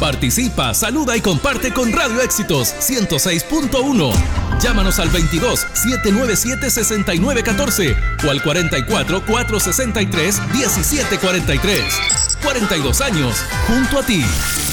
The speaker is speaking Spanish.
Participa, saluda y comparte con Radio Éxitos 106.1. Llámanos al 22 797 6914 o al 44 463 1743. 42 años junto a ti.